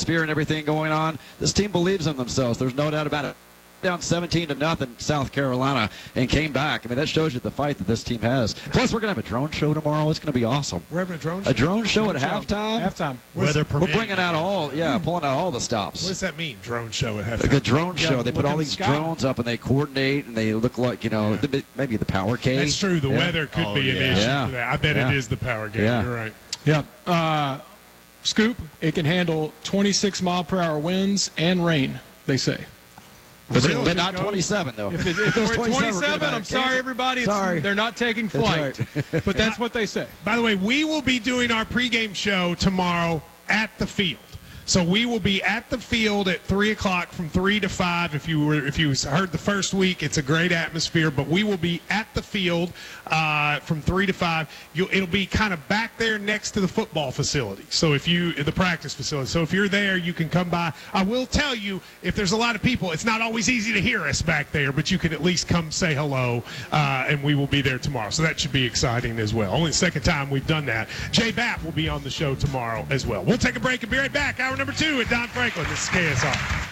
atmosphere and everything going on. This team believes in themselves. There's no doubt about it. Down 17-0 South Carolina and came back. I mean, that shows you the fight that this team has. Plus, we're going to have a drone show tomorrow. It's going to be awesome. We're having a drone show? A drone show at halftime? Halftime. Weather We're bringing out pulling out all the stops. What does that mean, drone show at halftime? Like a drone show. They put all in the these sky. drones up, and they coordinate, and they look like, maybe the power cage. That's true. The weather could be an issue for that. I bet it is the power gate. Yeah. You're right. Yeah. Scoop, it can handle 26-mile-per-hour winds and rain, they say. But not 27, though. If it's 27, I'm sorry, everybody. They're not taking flight. Right. But that's what they say. By the way, we will be doing our pregame show tomorrow at the field. So we will be at the field at 3 o'clock from 3 to 5. If you heard the first week, it's a great atmosphere. But we will be at the field from 3 to 5. It'll be kind of back there next to the football facility. So the practice facility. So if you're there, you can come by. I will tell you, if there's a lot of people, it's not always easy to hear us back there, but you can at least come say hello, and we will be there tomorrow. So that should be exciting as well. Only the second time we've done that. Jay Bapp will be on the show tomorrow as well. We'll take a break and be right back. Hour number 2 at Don Franklin. This is KSR.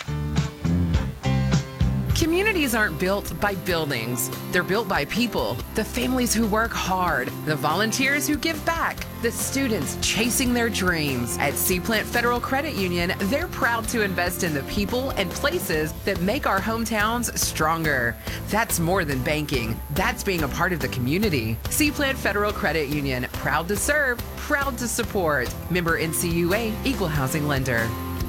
Communities aren't built by buildings. They're built by people, the families who work hard, the volunteers who give back, the students chasing their dreams. At Seaplant Federal Credit Union, they're proud to invest in the people and places that make our hometowns stronger. That's more than banking. That's being a part of the community. Seaplant Federal Credit Union, proud to serve, proud to support. Member NCUA, Equal Housing Lender.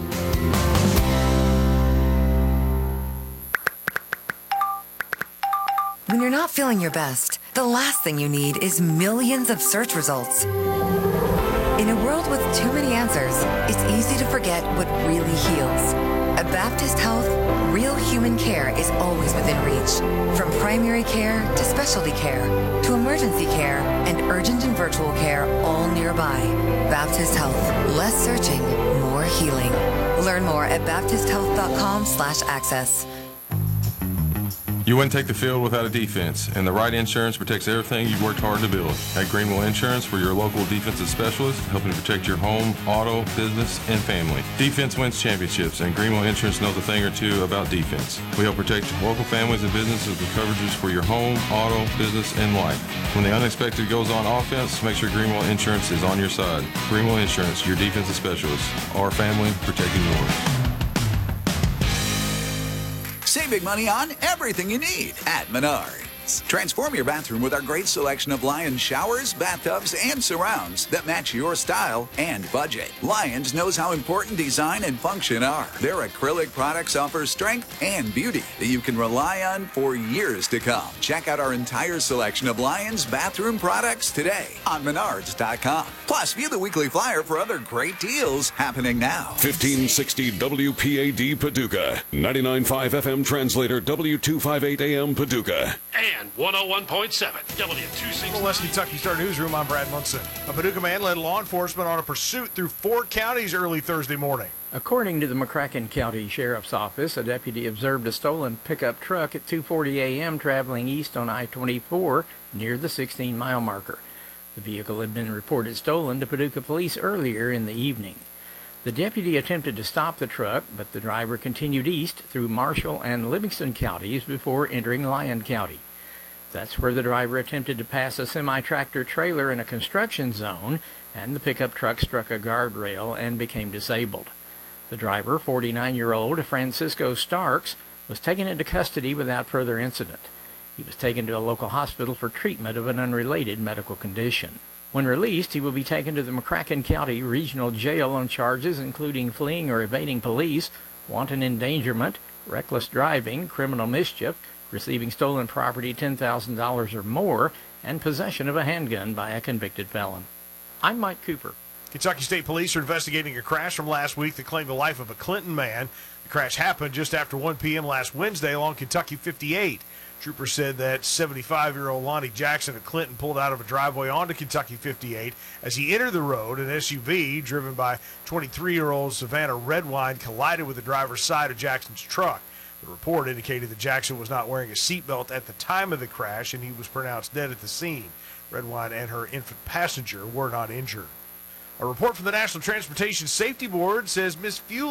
When you're not feeling your best, the last thing you need is millions of search results. In a world with too many answers, it's easy to forget what really heals. At Baptist Health, real human care is always within reach. From primary care to specialty care to emergency care and urgent and virtual care, all nearby. Baptist Health, less searching, more healing. Learn more at baptisthealth.com/access. You wouldn't take the field without a defense, and the right insurance protects everything you've worked hard to build. At Greenville Insurance, we're your local defensive specialist, helping to protect your home, auto, business, and family. Defense wins championships, and Greenville Insurance knows a thing or two about defense. We help protect local families and businesses with coverages for your home, auto, business, and life. When the unexpected goes on offense, make sure Greenville Insurance is on your side. Greenville Insurance, your defensive specialist. Our family, protecting yours. Save big money on everything you need at Menards. Transform your bathroom with our great selection of Lions showers, bathtubs, and surrounds that match your style and budget. Lions knows how important design and function are. Their acrylic products offer strength and beauty that you can rely on for years to come. Check out our entire selection of Lions bathroom products today on Menards.com. Plus, view the weekly flyer for other great deals happening now. 1560 WPAD Paducah, 99.5 FM translator W258 AM Paducah. And 101.7 W260. West Kentucky Star Newsroom, I'm Brad Munson. A Paducah man led law enforcement on a pursuit through 4 counties early Thursday morning. According to the McCracken County Sheriff's Office, a deputy observed a stolen pickup truck at 2:40 a.m. traveling east on I-24 near the 16-mile marker. The vehicle had been reported stolen to Paducah police earlier in the evening. The deputy attempted to stop the truck, but the driver continued east through Marshall and Livingston counties before entering Lyon County. That's where the driver attempted to pass a semi-tractor trailer in a construction zone, and the pickup truck struck a guardrail and became disabled. The driver, 49-year-old Francisco Starks, was taken into custody without further incident. He was taken to a local hospital for treatment of an unrelated medical condition. When released, he will be taken to the McCracken County Regional Jail on charges including fleeing or evading police, wanton endangerment, reckless driving, criminal mischief, receiving stolen property $10,000 or more, and possession of a handgun by a convicted felon. I'm Mike Cooper. Kentucky State Police are investigating a crash from last week that claimed the life of a Clinton man. The crash happened just after 1 p.m. last Wednesday along Kentucky 58. Troopers said that 75-year-old Lonnie Jackson of Clinton pulled out of a driveway onto Kentucky 58. As he entered the road, an SUV driven by 23-year-old Savannah Redwine collided with the driver's side of Jackson's truck. The report indicated that Jackson was not wearing a seatbelt at the time of the crash, and he was pronounced dead at the scene. Redwine and her infant passenger were not injured. A report from the National Transportation Safety Board says misfueling